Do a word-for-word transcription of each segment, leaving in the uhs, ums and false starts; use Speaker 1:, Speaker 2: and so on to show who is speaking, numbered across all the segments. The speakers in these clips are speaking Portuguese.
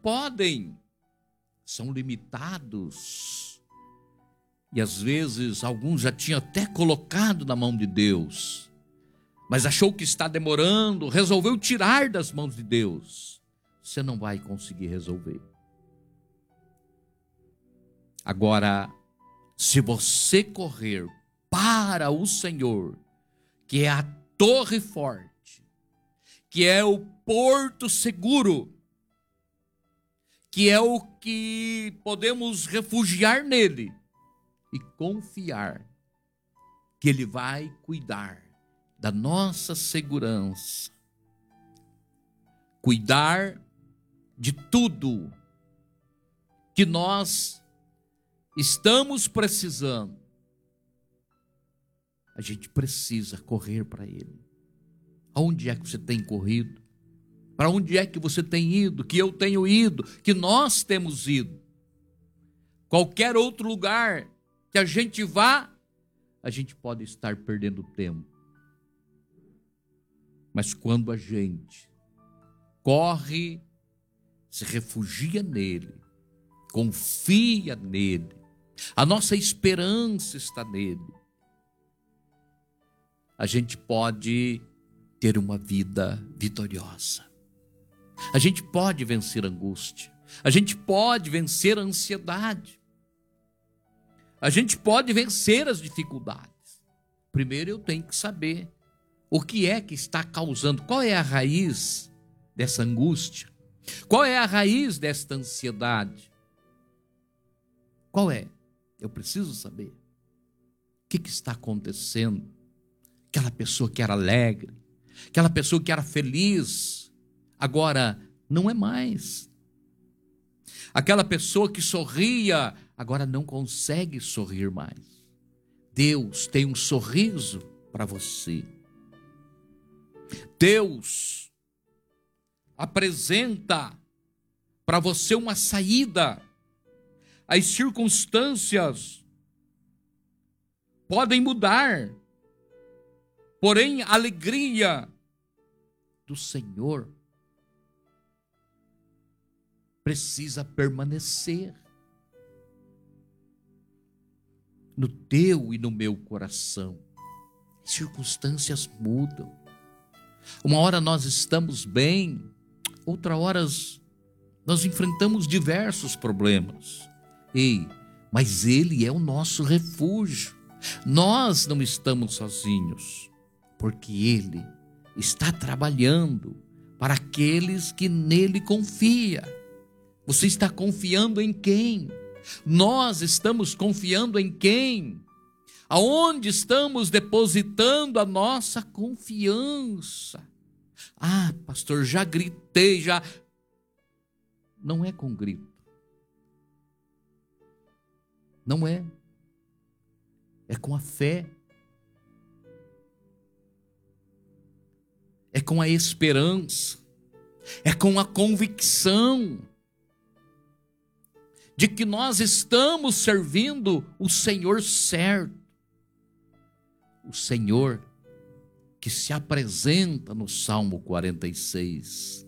Speaker 1: podem, são limitados. E às vezes alguns já tinham até colocado na mão de Deus, mas achou que está demorando, resolveu tirar das mãos de Deus. Você não vai conseguir resolver. Agora, se você correr para o Senhor, que é a torre forte, que é o porto seguro, que é o que podemos refugiar nele e confiar que Ele vai cuidar da nossa segurança, cuidar de tudo que nós estamos precisando. A gente precisa correr para Ele. Aonde é que você tem corrido? Para onde é que você tem ido? Que eu tenho ido? Que nós temos ido? Qualquer outro lugar que a gente vá, a gente pode estar perdendo tempo. Mas quando a gente corre, se refugia nele, confia nele, a nossa esperança está nele, a gente pode ter uma vida vitoriosa. A gente pode vencer a angústia. A gente pode vencer a ansiedade. A gente pode vencer as dificuldades. Primeiro eu tenho que saber o que é que está causando, qual é a raiz dessa angústia, qual é a raiz desta ansiedade. Qual é? Eu preciso saber. O que, que está acontecendo? Aquela pessoa que era alegre, aquela pessoa que era feliz, agora não é mais. Aquela pessoa que sorria, agora não consegue sorrir mais. Deus tem um sorriso para você. Deus apresenta para você uma saída. As circunstâncias podem mudar, porém a alegria do Senhor precisa permanecer no teu e no meu coração. As circunstâncias mudam. Uma hora nós estamos bem, outra hora nós enfrentamos diversos problemas. Ei, mas Ele é o nosso refúgio. Nós não estamos sozinhos, porque Ele está trabalhando para aqueles que nele confiam. Você está confiando em quem? Nós estamos confiando em quem? Aonde estamos depositando a nossa confiança? Ah, pastor, já gritei, já... Não é com grito. Não é. É com a fé. É com a esperança. É com a convicção de que nós estamos servindo o Senhor certo. O Senhor que se apresenta no Salmo quarenta e seis.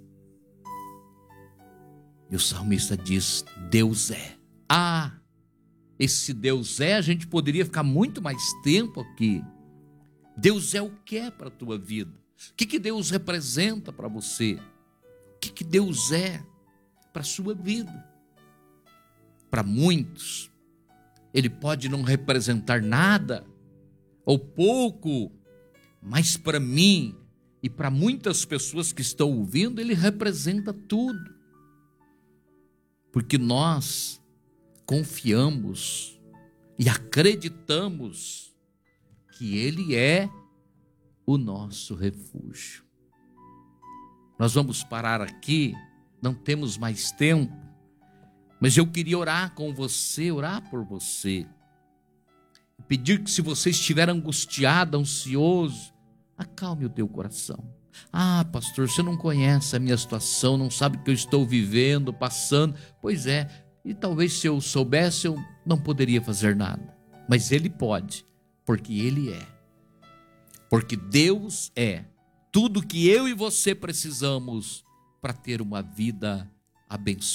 Speaker 1: E o salmista diz: Deus é. Ah, esse Deus é, a gente poderia ficar muito mais tempo aqui. Deus é o que é para a tua vida? O que, que Deus representa para você? O que, que Deus é para a sua vida? Para muitos, Ele pode não representar nada, ou pouco, mas para mim e para muitas pessoas que estão ouvindo, Ele representa tudo. Porque nós confiamos e acreditamos que Ele é o nosso refúgio. Nós vamos parar aqui, não temos mais tempo, mas eu queria orar com você, orar por você. Pedir que, se você estiver angustiado, ansioso, acalme o teu coração. Ah, pastor, você não conhece a minha situação, não sabe o que eu estou vivendo, passando. Pois é, e talvez se eu soubesse, eu não poderia fazer nada. Mas Ele pode, porque Ele é. Porque Deus é tudo que eu e você precisamos para ter uma vida abençoada.